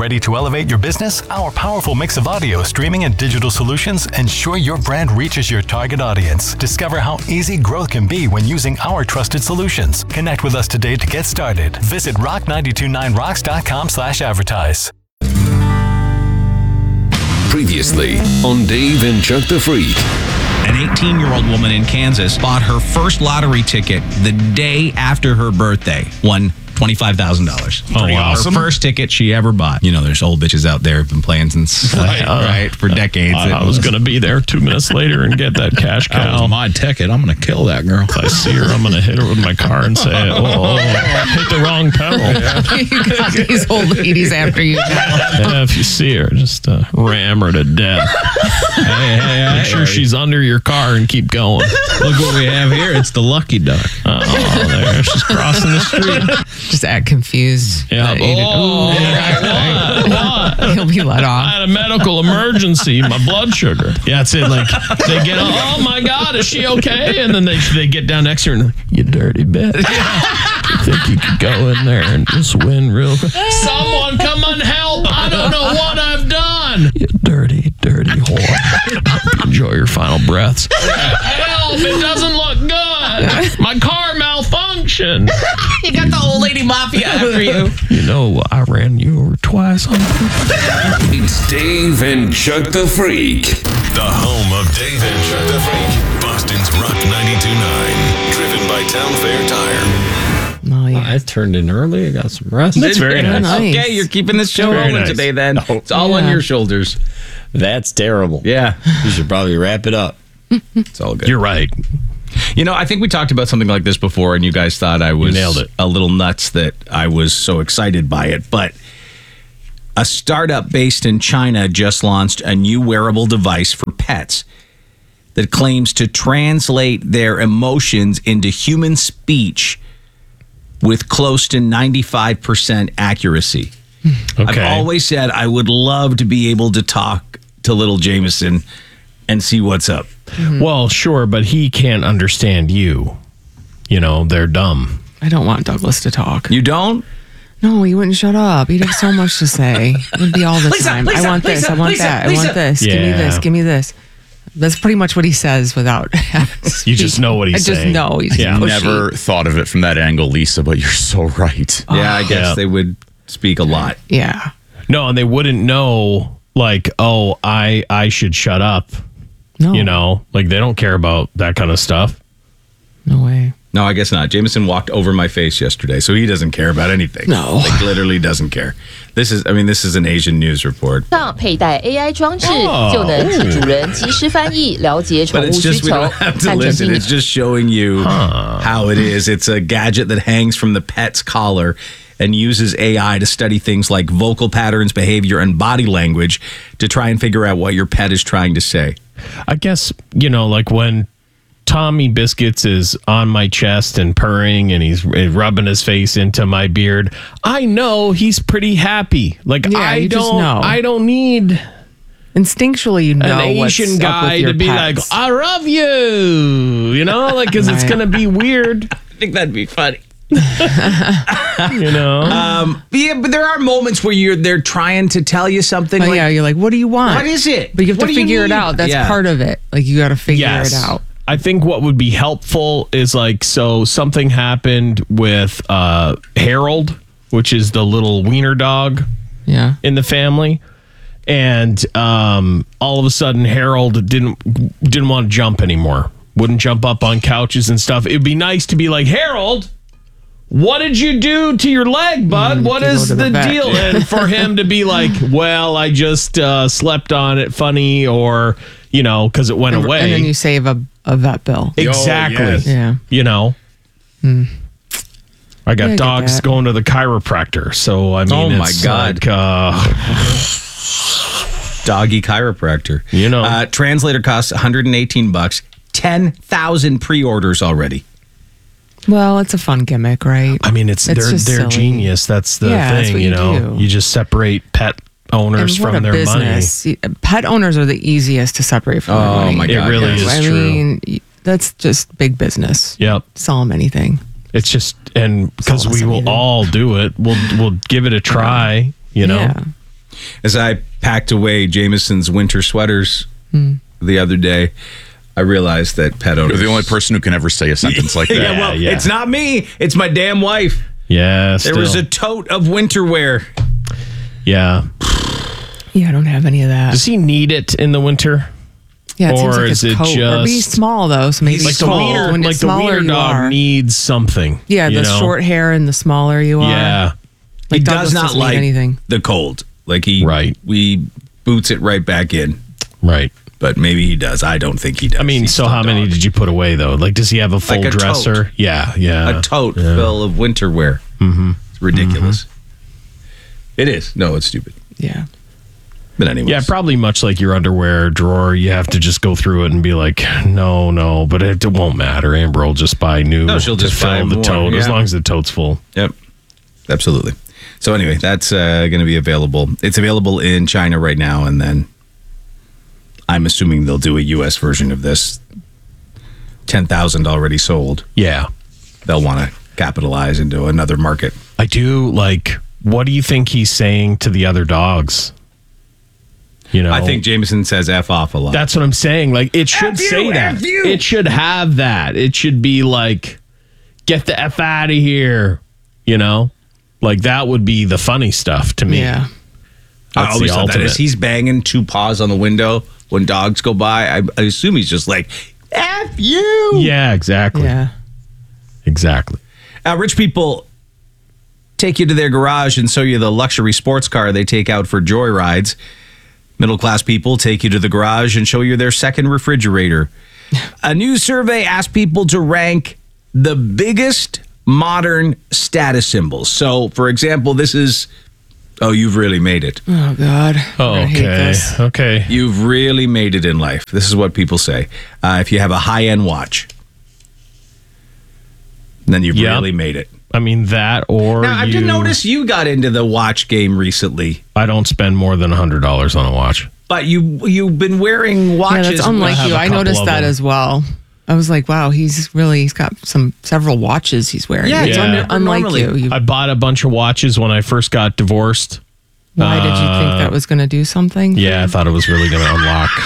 Ready to elevate your business? Our powerful mix of audio, streaming, and digital solutions ensure your brand reaches your target audience. Discover how easy growth can be when using our trusted solutions. Connect with us today to get started. Visit rock929rocks.com/advertise. Previously on Dave and Chuck the Freak. An 18-year-old woman in Kansas bought her first lottery ticket the day after her birthday. Won $25,000. Oh, awesome. Her first ticket she ever bought. You know, there's old bitches out there who've been playing since, for decades. I was going to be there 2 minutes later and get that cash cow. That was my ticket. I'm going to kill that girl. If I see her, I'm going to hit her with my car and say, hit the wrong pedal. You got these old ladies after you now. Yeah, if you see her, just ram her to death. Make sure she's under your car and keep going. Look what we have here. It's the lucky duck. Oh, there. She's crossing the street. Just act confused. Yeah. What? He'll be let I off. had a medical emergency, my blood sugar. Yeah, it's it. Like, they get, oh my God, is she okay? And then they get down next to her and like, you dirty bitch. You think you could go in there and just win real quick? Someone come and help. I don't know what I've done. You dirty, dirty whore. Enjoy your final breaths. Help, it doesn't look good. My car malfunctioned. You got the old lady mafia after you. You know, I ran you over twice on It's Dave and Chuck the Freak. The home of Dave and Chuck the Freak. Boston's Rock 92.9. Driven by Town Fair Tire. Oh, yeah. I turned in early. I got some rest. That's very nice. Nice. Okay, you're keeping this show Very rolling nice. today then. It's all on your shoulders. That's terrible. Yeah. You should probably wrap it up. It's all good. You're right. You know, I think we talked about something like this before, and you guys thought I was nailed it. a little nuts that I was so excited by it. But a startup based in China just launched a new wearable device for pets that claims to translate their emotions into human speech with close to 95% accuracy. Okay. I've always said I would love to be able to talk to little Jameson and see what's up. Well, sure, but he can't understand you. You know, they're dumb. I don't want Douglas to talk. You don't? No, he wouldn't shut up. He'd have so much to say. It would be all the time. I want this. I want that. I want this. Give me this. Yeah. Give me this. That's pretty much what he says without You just know what he's I just saying. know. He's Yeah. pushy. Never thought of it from that angle, Lisa, but you're so right. Yeah, I guess Yeah. they would speak a lot. Yeah. No, and they wouldn't know, like, oh, I should shut up. No. You know, like they don't care about that kind of stuff. No way. No, I guess not. Jameson walked over my face yesterday, so he doesn't care about anything. No. Like, literally doesn't care. This is an Asian news report. 上佩戴 AI 装置就能替主人及时翻译，了解宠 But 物 it's 需 just, we 求 don't have to 和澄 listen. 清 It's just showing you how it is. It's a gadget that hangs from the pet's collar and uses AI to study things like vocal patterns, behavior, and body language to try and figure out what your pet is trying to say. I guess, you know, like when Tommy Biscuits is on my chest and purring and he's rubbing his face into my beard, I know he's pretty happy. Like, Yeah, I you just know. don't need Instinctually, you know an what's Asian up guy with your to be pets. like, I love you, you know, like, because it's Right. going to be weird, I think that'd be funny. you know? Yeah, but there are moments where they're trying to tell you something. But like, yeah, you're like, what do you want? what is it? But you have What to do you figure it need? out. That's Yeah. part of it. Like, you got to figure it out. I think what would be helpful is like, so something happened with Harold, which is the little wiener dog Yeah. in the family. And all of a sudden, Harold didn't want to jump anymore. Wouldn't jump up on couches and stuff. It'd be nice to be like, Harold, what did you do to your leg, bud? What to is go to the the vet. deal? And for him to be like, well, I just slept on it funny, or, you know, because it went away. And then you save a vet bill. Exactly. yes. Yeah. You know? I got Yeah, I get dogs that. going to the chiropractor. So, I mean, Oh, my it's God. like, Doggy chiropractor. You know. Translator costs $118. 10,000 pre-orders already. Well, it's a fun gimmick, right? I mean, they're just silly. genius. That's the Yeah, that's thing, what you you know. do. You just separate pet owners And what from a their business. Pet owners are the easiest to separate from their Oh, money. my money. It God, really yes. is I true. mean, that's just big business. Yep. Sell them anything. It's just, and because all we will anything. all do it, we'll give it a try, you know. Yeah. As I packed away Jameson's winter sweaters the other day, I realized that pet owners... You're the only person who can ever say a sentence like that. Yeah, well, it's not me. It's my damn wife. Yeah, There was a tote of winter wear. Yeah. Yeah, I don't have any of that. Does he need it in the winter? Yeah, it seems or like is his it coat. Or be just- small though, so maybe Like the cold. wiener, When like it's the smaller, wiener you dog are. needs something. Yeah, you the know? short hair and the smaller you are. Yeah. Like He Douglas does not doesn't need like anything. the cold. Like Right. we boots it right back in. Right. But maybe he does. I don't think he does. I mean, He's so still how many dog. did you put away though? Like, does he have a full Like a dresser? tote. Yeah, yeah. A tote full of winter wear. Mm-hmm. It's ridiculous. It is. No, it's stupid. Yeah. But anyways. Yeah, probably much like your underwear drawer. You have to just go through it and be like, no, but it won't matter. Amber will just buy new No, she'll to just fill buy the more, tote as yeah. long as the tote's full. Yep. Absolutely. So anyway, that's going to be available. It's available in China right now, and then I'm assuming they'll do a U.S. version of this. 10,000 already sold. Yeah. They'll want to capitalize into another market. I do like, what do you think he's saying to the other dogs? You know, I think Jameson says F off a lot. that's what I'm saying. Like, it should F you, say that. F you. It should have that. It should be like, get the F out of here. You know? Like, that would be the funny stuff to me. Yeah. I That's always the thought that ultimate. as he's banging two paws on the window when dogs go by. I assume he's just like, F you. Yeah, exactly. Yeah. Exactly. Rich people take you to their garage and show you the luxury sports car they take out for joyrides. Middle-class people take you to the garage and show you their second refrigerator. A new survey asked people to rank the biggest modern status symbols. So, for example, this is, oh, you've really made it. Oh God. Oh, I hate okay. this. Okay. You've really made it in life. This is what people say. If you have a high-end watch, then you've Yep. really made it. I mean, that or Now, I did notice you got into the watch game recently, I don't spend more than $100 on a watch. but you've been wearing Yeah, watches. that's unlike have you. a I couple noticed of that them. as well. I was like, wow, he's got several watches he's wearing. Yeah, It's yeah. unlike Normally, you. I bought a bunch of watches when I first got divorced. Why did you think that was going to do something? Yeah, I thought it was really going to unlock